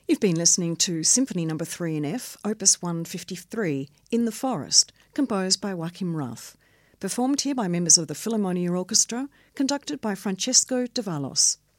You've been listening to Symphony No. 3 in F, Opus 153, In the Forest, composed by Joachim Rath, performed here by members of the Philharmonia Orchestra, conducted by Francesco Davalos.